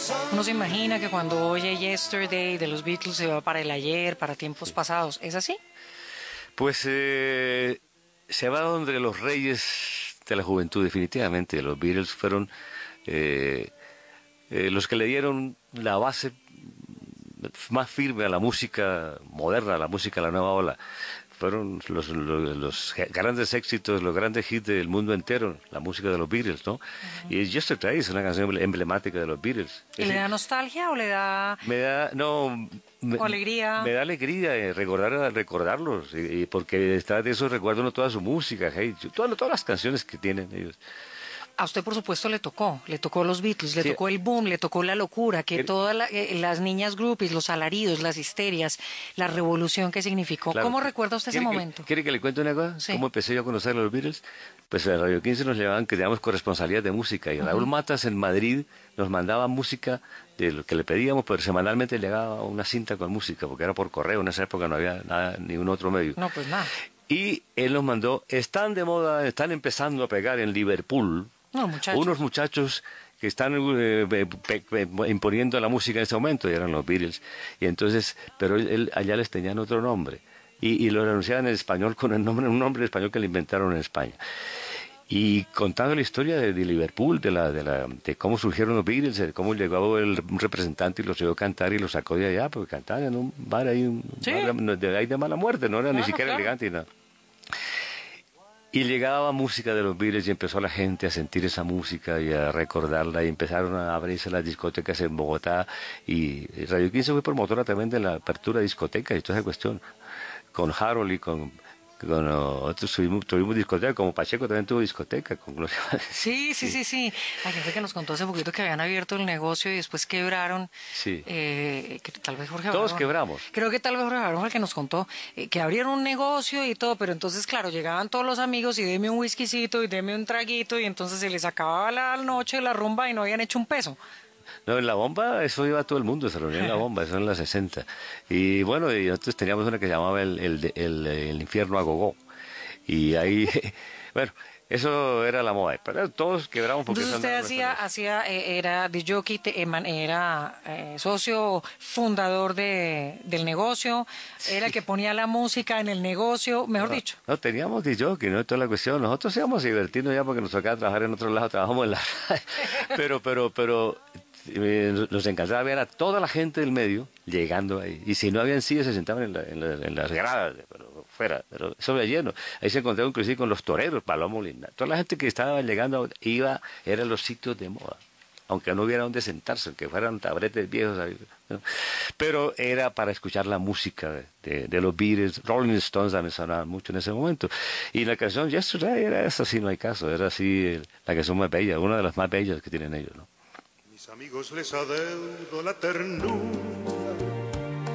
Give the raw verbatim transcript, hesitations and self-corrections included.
Uno se imagina que cuando oye Yesterday de los Beatles se va para el ayer, para tiempos pasados. ¿Es así? Pues eh, se va donde los reyes de la juventud, definitivamente. Los Beatles fueron eh, eh, los que le dieron la base más firme a la música moderna, a la música de la nueva ola. Fueron los, los, los grandes éxitos, los grandes hits del mundo entero, la música de los Beatles, ¿no? Uh-huh. Y Yesterday es una canción emblemática de los Beatles. ¿Y es le da nostalgia o le da...? Me da, no... Me, o alegría. Me da alegría eh, recordar, recordarlos, y, y porque detrás de eso recuerdo uno toda su música, hey, todas, todas las canciones que tienen ellos. A usted, por supuesto, le tocó, le tocó los Beatles, le sí. tocó el boom, le tocó la locura, que el... todas la, eh, las niñas groupies, los alaridos, las histerias, la revolución que significó. Claro. ¿Cómo recuerda usted ese momento? ¿Quiere que le cuente una cosa? Sí. ¿Cómo empecé yo a conocer a los Beatles? Pues en Radio quince nos llevaban, que teníamos corresponsalías de música, y uh-huh. Raúl Matas en Madrid nos mandaba música de lo que le pedíamos, pero semanalmente le llegaba una cinta con música, porque era por correo, en esa época no había nada, ningún otro medio. No, pues nada. Y él nos mandó, están de moda, están empezando a pegar en Liverpool, no, muchachos. unos muchachos que están eh, pe, pe, imponiendo la música en ese momento, y eran los Beatles, y entonces, pero él, allá les tenían otro nombre, y, y lo anunciaban en español con el nombre, un nombre español que le inventaron en España. Y contando la historia de, de Liverpool, de la, de la, de cómo surgieron los Beatles, de cómo llegó el, un representante y los llevó a cantar y los sacó de allá, porque cantaban en un bar ahí, un ¿sí? bar de, ahí de mala muerte, no era claro, ni siquiera claro. elegante y nada. Y llegaba música de los Beatles y empezó la gente a sentir esa música y a recordarla, y empezaron a abrirse las discotecas en Bogotá, y Radio quince fue promotora también de la apertura de discotecas y toda esa cuestión, con Harold y con... con otros tuvimos, tuvimos discoteca, como Pacheco también tuvo discoteca con Gloria. Sí, sí, sí, sí. Hay gente que nos contó hace poquito que habían abierto el negocio y después quebraron. Sí. Eh, que tal vez Jorge Todos Barón, quebramos. Creo que tal vez Jorge Barón fue el que nos contó eh, que abrieron un negocio y todo, pero entonces, claro, llegaban todos los amigos y deme un whiskycito y deme un traguito, y entonces se les acababa la noche, la rumba, y no habían hecho un peso. No, en la bomba, eso iba todo el mundo, se reunía en la bomba, eso en la sesenta. Y bueno, y nosotros teníamos una que se llamaba el, el, el, el infierno a gogó. Y ahí, bueno, eso era la moda, pero todos quebramos porque... Entonces usted hacía, hacía eh, era de jockey, te, era eh, socio fundador de, del negocio, era el que ponía la música en el negocio, mejor no, dicho. No, teníamos de jockey, no es toda la cuestión, nosotros íbamos a divertirnos ya porque nos tocaba trabajar en otro lado, trabajamos en la radio, pero, pero, pero... nos encantaba ver a toda la gente del medio llegando ahí, y si no habían sillas se sentaban en, la, en, la, en las gradas, pero fuera, pero eso era lleno. Ahí se encontraban inclusive con los toreros, Palomo Linda, toda la gente que estaba llegando iba, eran los sitios de moda, aunque no hubiera donde sentarse, que fueran tabretes viejos, ¿no? Pero era para escuchar la música de, de, de los Beatles. Rolling Stones también sonaban mucho en ese momento, y la canción Yesterday era esa, sí, no hay caso, era así la canción más bella, una de las más bellas que tienen ellos, ¿no? Mis amigos les adeudo la ternura